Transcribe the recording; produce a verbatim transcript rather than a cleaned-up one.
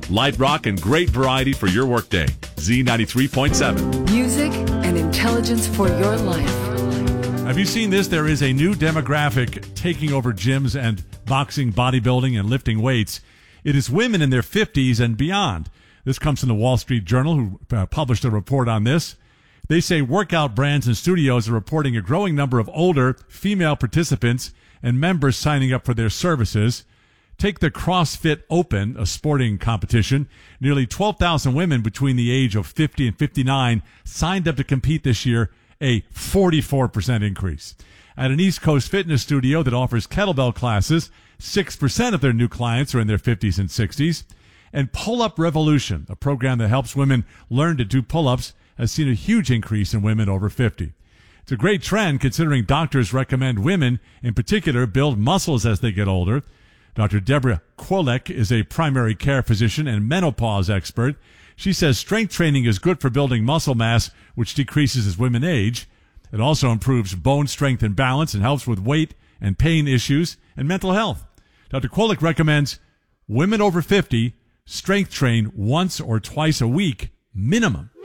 Light rock and great variety for your workday. Z ninety-three point seven. Music and intelligence for your life. Have you seen this? There is a new demographic taking over gyms and boxing, bodybuilding, and lifting weights. It is women in their fifties and beyond. This comes from the Wall Street Journal, who uh, published a report on this. They say workout brands and studios are reporting a growing number of older female participants and members signing up for their services. Take the CrossFit Open, a sporting competition. Nearly twelve thousand women between the age of fifty and fifty-nine signed up to compete this year, a forty-four percent increase. At an East Coast fitness studio that offers kettlebell classes, six percent of their new clients are in their fifties and sixties. And Pull-Up Revolution, a program that helps women learn to do pull-ups, has seen a huge increase in women over fifty. It's a great trend considering doctors recommend women, in particular, build muscles as they get older. Doctor Deborah Kwolek is a primary care physician and menopause expert. She says strength training is good for building muscle mass, which decreases as women age. It also improves bone strength and balance and helps with weight and pain issues and mental health. Doctor Kwolek recommends women over fifty strength train once or twice a week minimum.